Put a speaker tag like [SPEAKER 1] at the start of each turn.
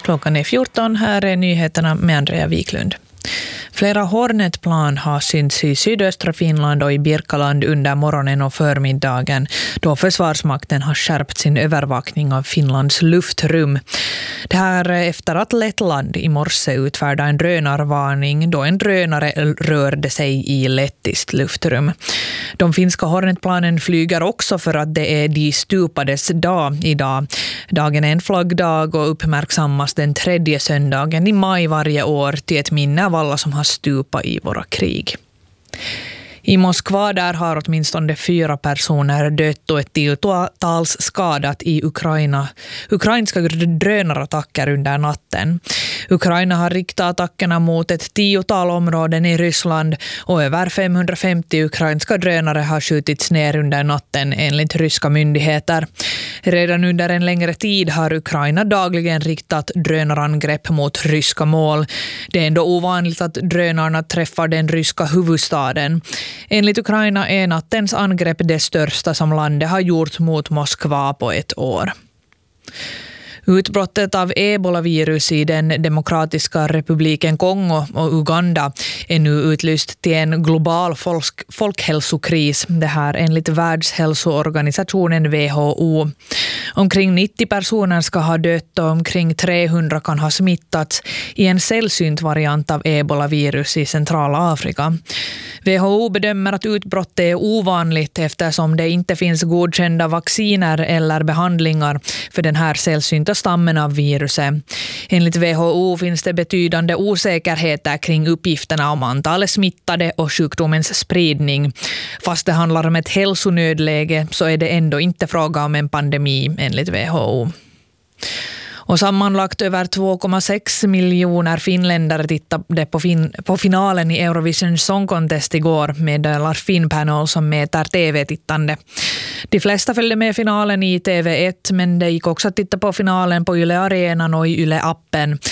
[SPEAKER 1] Klockan är 14, här är nyheterna med Andrea Wiklund. Flera Hornet-plan har synts i sydöstra Finland och i Birkaland under morgonen och förmiddagen då Försvarsmakten har skärpt sin övervakning av Finlands luftrum. Det här efter att Lettland i morse utfärdade en drönarvarning då en drönare rörde sig i lettiskt luftrum. De finska Hornet-planen flyger också för att det är de stupades dag idag. Dagen är en flaggdag och uppmärksammas den tredje söndagen i maj varje år till ett minne av alla som har stupat i våra krig. I Moskva där har åtminstone 4 personer dött och ett tiotals skadat i ukrainska drönarattacker under natten. Ukraina har riktat attackerna mot ett 10-tal områden i Ryssland och över 550 ukrainska drönare har skjutits ner under natten enligt ryska myndigheter. Redan under en längre tid har Ukraina dagligen riktat drönarangrepp mot ryska mål. Det är ändå ovanligt att drönarna träffar den ryska huvudstaden. Enligt Ukraina är nattens angrepp det största som landet har gjort mot Moskva på ett år. Utbrottet av ebolavirus i den demokratiska republiken Kongo och Uganda är nu utlyst till en global folkhälsokris. Det här enligt Världshälsoorganisationen WHO. Omkring 90 personer ska ha dött och omkring 300 kan ha smittats i en sällsynt variant av ebolavirus i centrala Afrika. WHO bedömer att utbrottet är ovanligt eftersom det inte finns godkända vacciner eller behandlingar för den här sällsynta stammen av viruset. Enligt WHO finns det betydande osäkerheter kring uppgifterna om antalet smittade och sjukdomens spridning. Fast det handlar om ett hälsonödläge så är det ändå inte fråga om en pandemi enligt WHO. Och sammanlagt över 2,6 miljoner finländare tittade på finalen i Eurovision Song Contest igår, meddelar Finpanel som mäter tv-tittande. De flesta följde med finalen i TV1, men det gick också att titta på finalen på Yle Arenan och i Yle-appen.